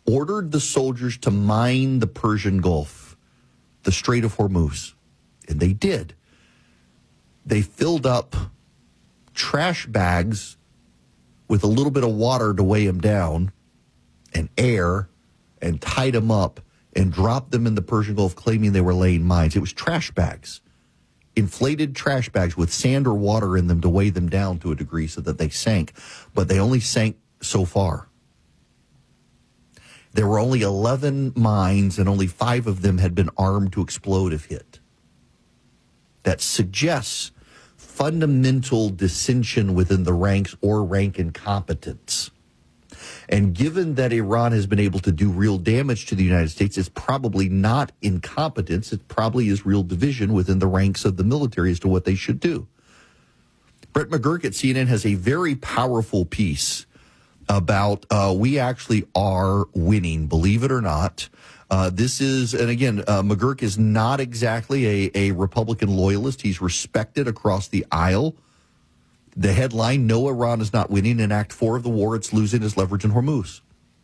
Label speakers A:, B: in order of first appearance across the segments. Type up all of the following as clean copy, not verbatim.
A: ordered the soldiers to mine the Persian Gulf, the Strait of Hormuz. And they did. They filled up trash bags with a little bit of water to weigh them down and air and tied them up and dropped them in the Persian Gulf, claiming they were laying mines. It was trash bags, inflated trash bags with sand or water in them to weigh them down to a degree so that they sank. But they only sank so far. There were only 11 mines, and only 5 of them had been armed to explode if hit. That suggests fundamental dissension within the ranks or rank incompetence. And given that Iran has been able to do real damage to the United States, it's probably not incompetence. It probably is real division within the ranks of the military as to what they should do. Brett McGurk at CNN has a very powerful piece about we actually are winning, believe it or not. This is, and again, McGurk is not exactly a Republican loyalist. He's respected across the aisle. The headline, no, Iran is not winning. In Act 4 of the war, it's losing its leverage in Hormuz.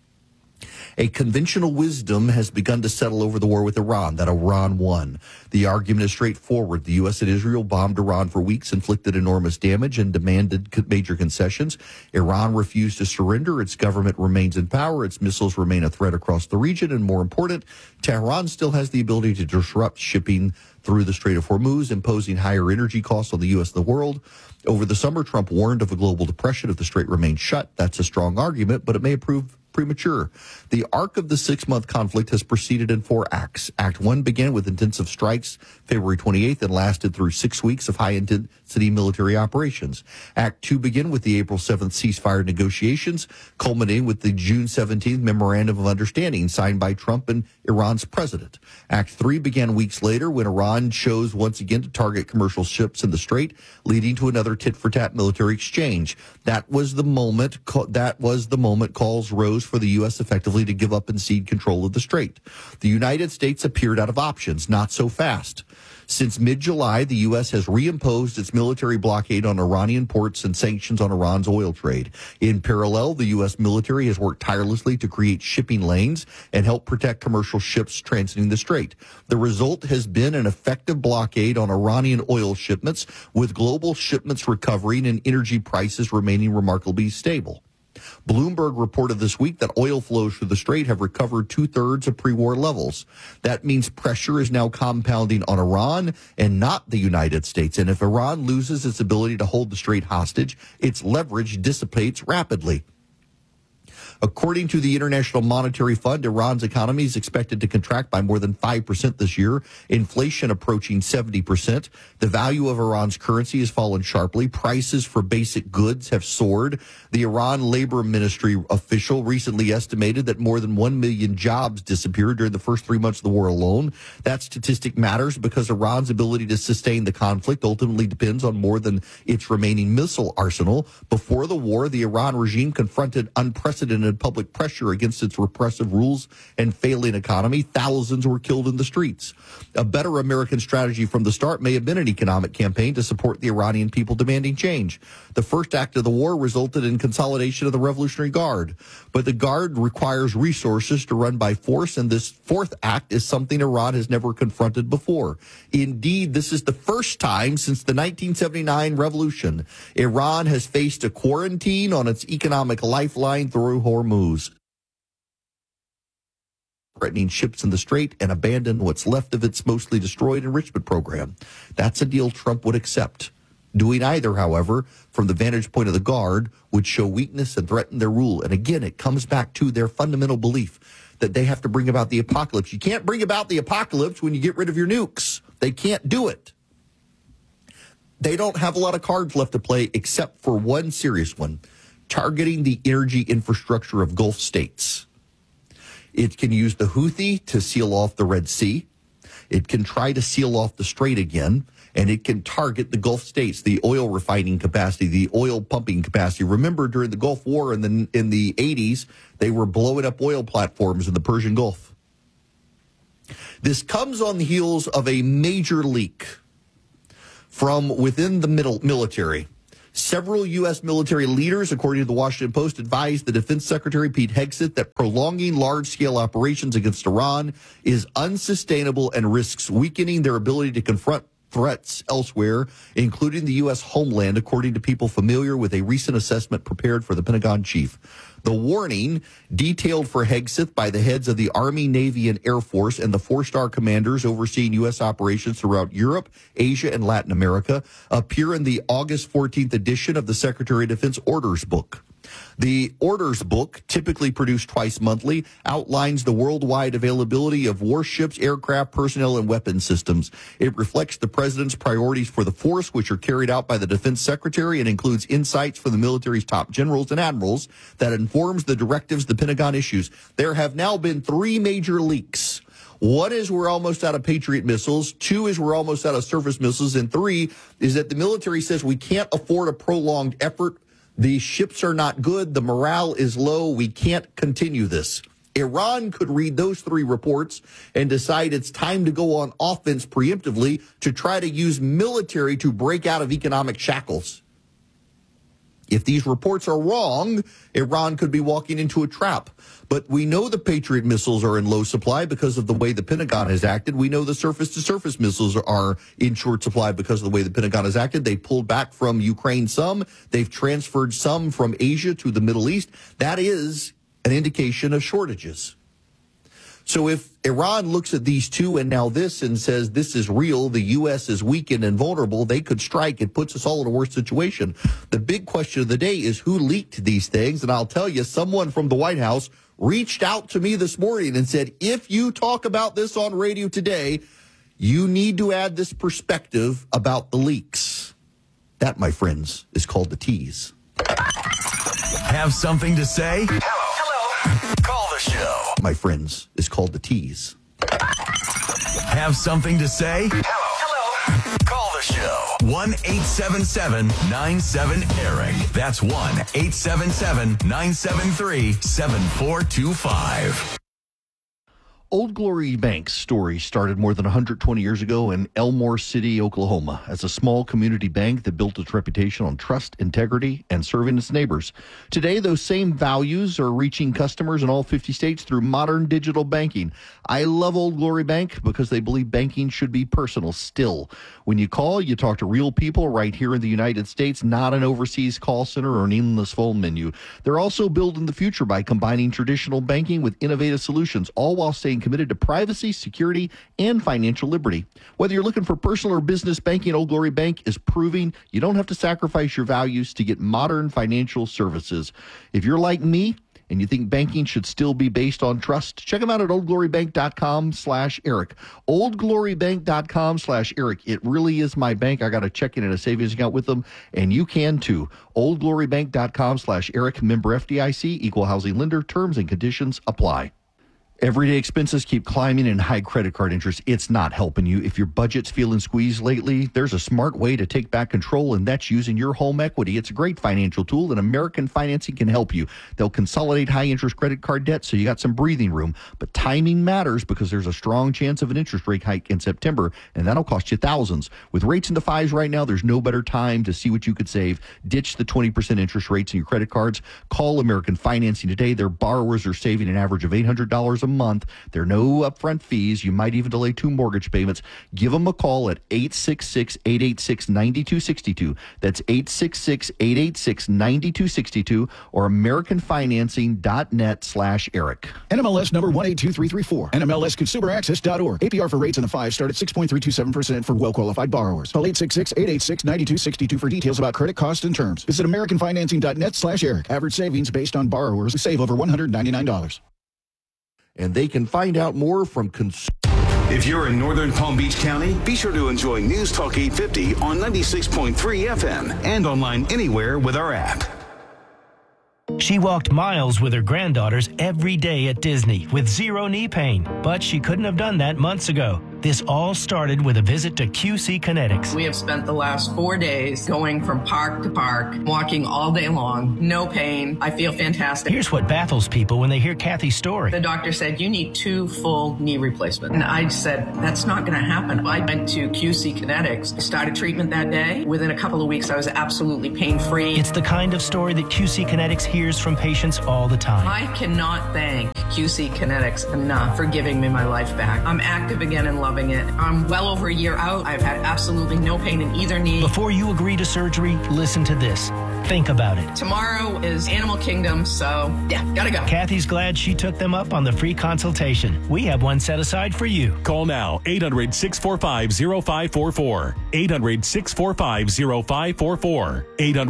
A: A conventional wisdom has begun to settle over the war with Iran, that Iran won. The argument is straightforward. The U.S. and Israel bombed Iran for weeks, inflicted enormous damage, and demanded major concessions. Iran refused to surrender. Its government remains in power. Its missiles remain a threat across the region. And more important, Tehran still has the ability to disrupt shipping through the Strait of Hormuz, imposing higher energy costs on the U.S. and the world. Over the summer, Trump warned of a global depression if the strait remains shut. That's a strong argument, but it may prove premature. The arc of the 6-month conflict has proceeded in 4 acts. Act 1 began with intensive strikes February 28th and lasted through 6 weeks of high-intensity military operations. Act 2 began with the April 7th ceasefire negotiations, culminating with the June 17th Memorandum of Understanding signed by Trump and Iran's president. Act 3 began weeks later when Iran chose once again to target commercial ships in the strait, leading to another tit-for-tat military exchange. That was the moment calls rose for the U.S. effectively to give up and cede control of the strait. The United States appeared out of options, not so fast. Since mid-July, the U.S. has reimposed its military blockade on Iranian ports and sanctions on Iran's oil trade. In parallel, the U.S. military has worked tirelessly to create shipping lanes and help protect commercial ships transiting the strait. The result has been an effective blockade on Iranian oil shipments, with global shipments recovering and energy prices remaining remarkably stable. Bloomberg reported this week that oil flows through the strait have recovered 2/3 of pre-war levels. That means pressure is now compounding on Iran and not the United States. And if Iran loses its ability to hold the strait hostage, its leverage dissipates rapidly. According to the International Monetary Fund, Iran's economy is expected to contract by more than 5% this year, inflation approaching 70%. The value of Iran's currency has fallen sharply. Prices for basic goods have soared. The Iran Labor Ministry official recently estimated that more than 1 million jobs disappeared during the first 3 months of the war alone. That statistic matters because Iran's ability to sustain the conflict ultimately depends on more than its remaining missile arsenal. Before the war, the Iran regime confronted unprecedented public pressure against its repressive rules and failing economy. Thousands were killed in the streets. A better American strategy from the start may have been an economic campaign to support the Iranian people demanding change. The first act of the war resulted in consolidation of the Revolutionary Guard, but the Guard requires resources to run by force, and this fourth act is something Iran has never confronted before. Indeed, this is the first time since the 1979 revolution Iran has faced a quarantine on its economic lifeline through Hormuz, threatening ships in the strait and abandon what's left of its mostly destroyed enrichment program. That's a deal Trump would accept. Doing either, however, from the vantage point of the Guard, would show weakness and threaten their rule. And again, it comes back to their fundamental belief that they have to bring about the apocalypse. You can't bring about the apocalypse when you get rid of your nukes. They can't do it. They don't have a lot of cards left to play except for one serious one: targeting the energy infrastructure of Gulf states. It can use the Houthi to seal off the Red Sea. It can try to seal off the strait again, and it can target the Gulf states, the oil refining capacity, the oil pumping capacity. Remember, during the Gulf War in the 80s, they were blowing up oil platforms in the Persian Gulf. This comes on the heels of a major leak from within the military, Several U.S. military leaders, according to the Washington Post, advised the Defense Secretary Pete Hegseth that prolonging large-scale operations against Iran is unsustainable and risks weakening their ability to confront threats elsewhere, including the U.S. homeland, according to people familiar with a recent assessment prepared for the Pentagon chief. The warning, detailed for Hegseth by the heads of the Army, Navy, and Air Force and the four-star commanders overseeing U.S. operations throughout Europe, Asia, and Latin America, appear in the August 14th edition of the Secretary of Defense Orders Book. The Orders Book, typically produced twice monthly, outlines the worldwide availability of warships, aircraft, personnel, and weapon systems. It reflects the President's priorities for the force, which are carried out by the Defense Secretary, and includes insights from the military's top generals and admirals that informs the directives the Pentagon issues. There have now been 3 major leaks. 1 is we're almost out of Patriot missiles. 2 is we're almost out of surface missiles. And 3 is that the military says we can't afford a prolonged effort. The ships are not good. The morale is low. We can't continue this. Iran could read those 3 reports and decide it's time to go on offense preemptively to try to use military to break out of economic shackles. If these reports are wrong, Iran could be walking into a trap. But we know the Patriot missiles are in low supply because of the way the Pentagon has acted. We know the surface-to-surface missiles are in short supply because of the way the Pentagon has acted. They pulled back from Ukraine some. They've transferred some from Asia to the Middle East. That is an indication of shortages. So if Iran looks at these 2 and now this and says this is real, the U.S. is weakened and vulnerable, they could strike. It puts us all in a worse situation. The big question of the day is who leaked these things? And I'll tell you, someone from the White House reached out to me this morning and said, if you talk about this on radio today, you need to add this perspective about the leaks. That, my friends, is called the tease.
B: Have something to say? Hello. Call the show.
A: My friends, is called the tease.
B: Have something to say? Hello. Call the show. 1-877-97-ERIC. That's 1-877-973-7425.
A: Old Glory Bank's story started more than 120 years ago in Elmore City, Oklahoma, as a small community bank that built its reputation on trust, integrity, and serving its neighbors. Today, those same values are reaching customers in all 50 states through modern digital banking. I love Old Glory Bank because they believe banking should be personal still. When you call, you talk to real people right here in the United States, not an overseas call center or an endless phone menu. They're also building the future by combining traditional banking with innovative solutions, all while staying committed to privacy, security, and financial liberty. Whether you're looking for personal or business banking, Old Glory Bank is proving you don't have to sacrifice your values to get modern financial services. If you're like me and you think banking should still be based on trust, check them out at oldglorybank.com/Eric. oldglorybank.com/Eric. It really is my bank. I got a checking and a savings account with them, and you can too. oldglorybank.com/Eric. Member FDIC, equal housing lender. Terms and conditions apply. Everyday expenses keep climbing and high credit card interest. It's not helping you. If your budget's feeling squeezed lately, there's a smart way to take back control, and that's using your home equity. It's a great financial tool, and American Financing can help you. They'll consolidate high-interest credit card debt so you got some breathing room. But timing matters because there's a strong chance of an interest rate hike in September, and that'll cost you thousands. With rates in the 5s right now, there's no better time to see what you could save. Ditch the 20% interest rates in your credit cards. Call American Financing today. Their borrowers are saving an average of $800 a month. There are no upfront fees. You might even delay 2 mortgage payments. Give them a call at 866-886-9262. That's 866-886-9262 or AmericanFinancing.net/Eric.
C: NMLS number 182334. NMLSConsumerAccess.org. APR for rates in the 5 start at 6.327% for well-qualified borrowers. Call 866-886-9262 for details about credit costs and terms. Visit AmericanFinancing.net/Eric. Average savings based on borrowers who save over $199.
A: And they can find out more from
D: If you're in northern Palm Beach County, be sure to enjoy News Talk 850 on 96.3 FM and online anywhere with our app.
E: She walked miles with her granddaughters every day at Disney with zero knee pain, but she couldn't have done that months ago. This all started with a visit to QC Kinetics.
F: We have spent the last 4 days going from park to park, walking all day long, no pain. I feel fantastic.
E: Here's what baffles people when they hear Kathy's story.
F: The doctor said, you need 2 full knee replacements. And I said, that's not going to happen. I went to QC Kinetics. I started treatment that day. Within a couple of weeks, I was absolutely pain-free.
E: It's the kind of story that QC Kinetics hears from patients all the time.
F: I cannot thank QC Kinetics enough for giving me my life back. I'm active again and loving it. I'm well over a year out. I've had absolutely no pain in either knee.
E: Before you agree to surgery, listen to this. Think about it.
F: Tomorrow is Animal Kingdom, so yeah, gotta go.
E: Kathy's glad she took them up on the free consultation. We have one set aside for you.
G: Call now, 800-645-0544. 800-645-0544.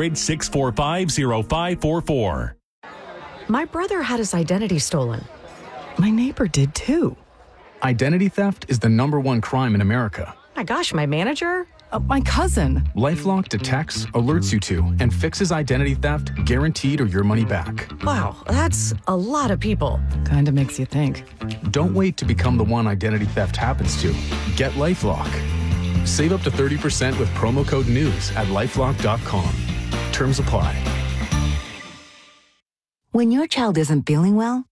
G: 800-645-0544.
H: My brother had his identity stolen. My neighbor did too.
I: Identity theft is the #1 crime in America.
H: My gosh, my manager? My cousin.
I: LifeLock detects, alerts you to, and fixes identity theft guaranteed or your money back.
H: Wow, that's a lot of people. Kinda makes you think.
I: Don't wait to become the one identity theft happens to. Get LifeLock. Save up to 30% with promo code NEWS at LifeLock.com. Terms apply.
J: When your child isn't feeling well,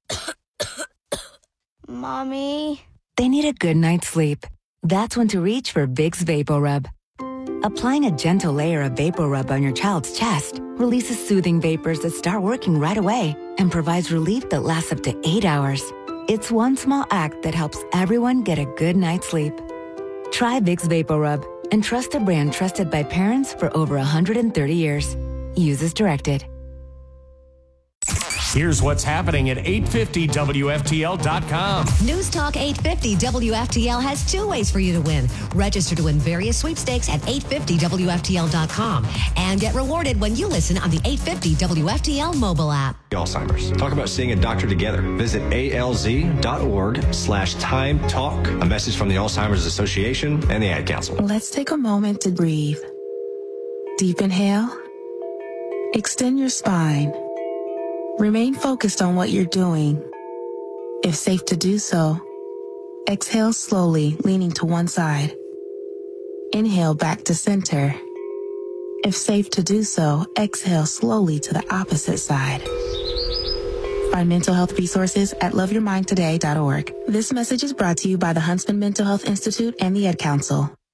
K: Mommy,
J: they need a good night's sleep. That's when to reach for Vicks VapoRub. Applying a gentle layer of VapoRub on your child's chest releases soothing vapors that start working right away and provides relief that lasts up to 8 hours. It's one small act that helps everyone get a good night's sleep. Try Vicks VapoRub and trust a brand trusted by parents for over 130 years. Use as directed.
L: Here's what's happening at 850WFTL.com.
M: News Talk 850 WFTL has 2 ways for you to win. Register to win various sweepstakes at 850WFTL.com and get rewarded when you listen on the 850 WFTL mobile app.
N: Alzheimer's. Talk about seeing a doctor together. Visit alz.org/time talk. A message from the Alzheimer's Association and the Ad Council.
O: Let's take a moment to breathe. Deep inhale. Extend your spine. Remain focused on what you're doing. If safe to do so, exhale slowly, leaning to one side. Inhale back to center. If safe to do so, exhale slowly to the opposite side. Find mental health resources at loveyourmindtoday.org. This message is brought to you by the Huntsman Mental Health Institute and the Ad Council.